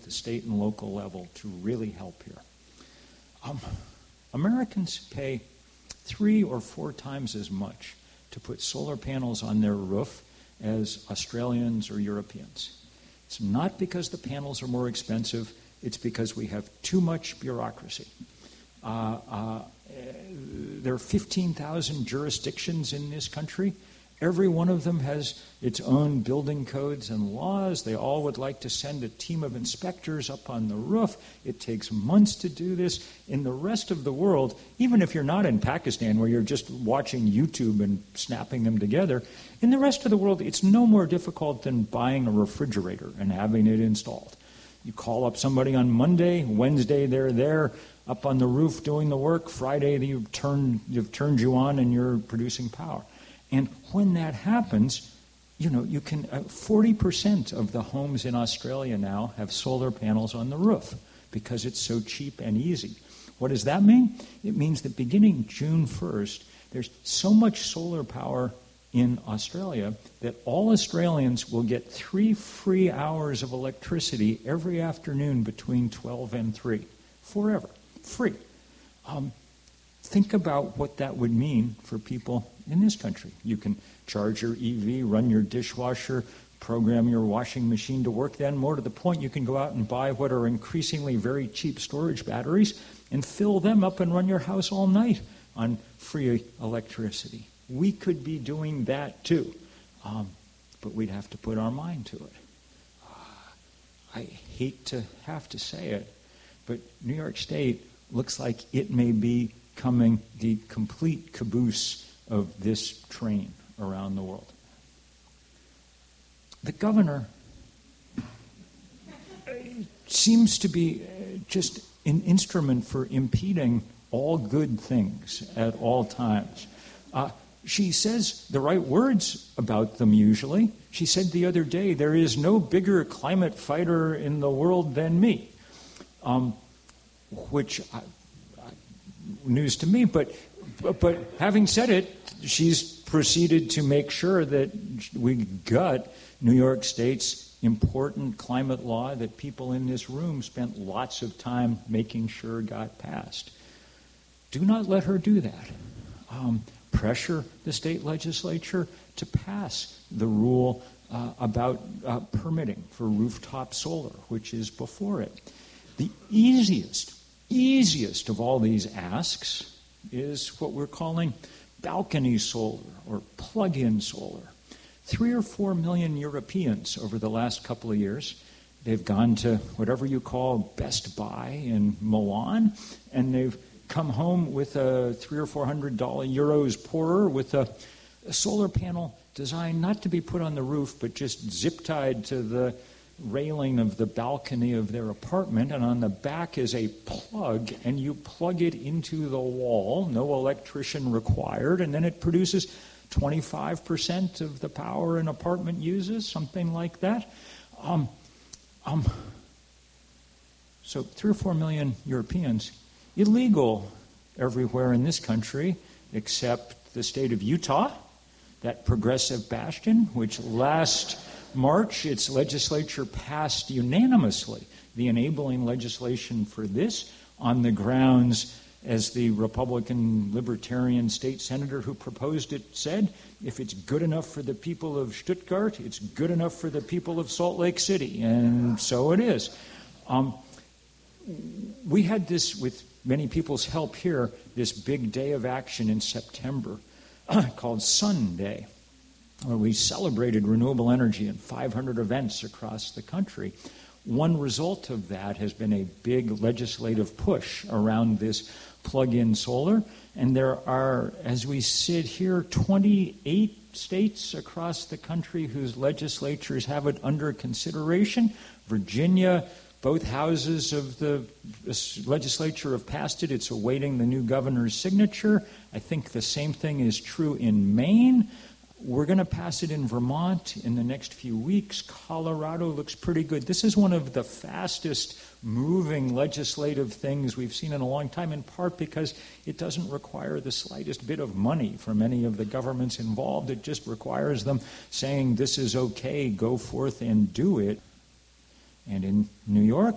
the state and local level to really help here. Americans pay 3 or 4 times as much to put solar panels on their roof as Australians or Europeans. It's not because the panels are more expensive, it's because we have too much bureaucracy. There are 15,000 jurisdictions in this country. Every one of them has its own building codes and laws. They all would like to send a team of inspectors up on the roof. It takes months to do this. In the rest of the world, even if you're not in Pakistan where you're just watching YouTube and snapping them together, in the rest of the world, it's no more difficult than buying a refrigerator and having it installed. You call up somebody on Monday, Wednesday they're there up on the roof doing the work, Friday you've turned you on and you're producing power. And when that happens, you can 40% of the homes in Australia now have solar panels on the roof because it's so cheap and easy. What does that mean? It means that beginning June 1st, there's so much solar power in Australia that all Australians will get 3 free hours of electricity every afternoon between 12 and 3. Forever. Free. Think about what that would mean for people in this country. You can charge your EV, run your dishwasher, program your washing machine to work. Then, more to the point, you can go out and buy what are increasingly very cheap storage batteries and fill them up and run your house all night on free electricity. We could be doing that too, but we'd have to put our mind to it. I hate to have to say it, but New York State looks like it may be becoming the complete caboose of this train around the world. The governor seems to be just an instrument for impeding all good things at all times. She says the right words about them usually. She said the other day, there is no bigger climate fighter in the world than me, which news to me, but having said it, she's proceeded to make sure that we got New York State's important climate law that people in this room spent lots of time making sure got passed. Do not let her do that. Pressure the state legislature to pass the rule about permitting for rooftop solar, which is before it. The easiest of all these asks is what we're calling balcony solar or plug-in solar. 3 or 4 million Europeans over the last couple of years, they've gone to whatever you call Best Buy in Milan, and they've come home with a $300 or $400 pourer with a solar panel designed not to be put on the roof, but just zip-tied to the railing of the balcony of their apartment, and on the back is a plug, and you plug it into the wall, no electrician required, and then it produces 25% of the power an apartment uses, something like that. So 3 or 4 million Europeans, illegal everywhere in this country except the state of Utah, that progressive bastion, which last March, its legislature passed unanimously the enabling legislation for this on the grounds, as the Republican Libertarian state senator who proposed it said, if it's good enough for the people of Stuttgart, it's good enough for the people of Salt Lake City. And so it is. We had this, with many people's help here, this big day of action in September called Sun Day, where we celebrated renewable energy in 500 events across the country. One result of that has been a big legislative push around this plug-in solar, and there are, as we sit here, 28 states across the country whose legislatures have it under consideration. Virginia, both houses of the legislature have passed it. It's awaiting the new governor's signature. I think the same thing is true in Maine. We're going to pass it in Vermont in the next few weeks. Colorado looks pretty good. This is one of the fastest moving legislative things we've seen in a long time, in part because it doesn't require the slightest bit of money from any of the governments involved. It just requires them saying, this is okay, go forth and do it. And in New York,